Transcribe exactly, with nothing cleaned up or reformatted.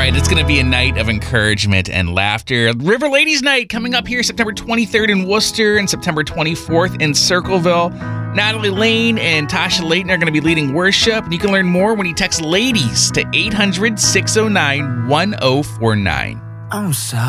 right, it's going to be a night of encouragement and laughter. River Ladies Night coming up here September twenty-third in Worcester and September twenty-fourth in Circleville. Natalie Lane and Tasha Layton are going to be leading worship, and you can learn more when you text LADIES to eight hundred, six oh nine, one oh four nine. I'm sorry.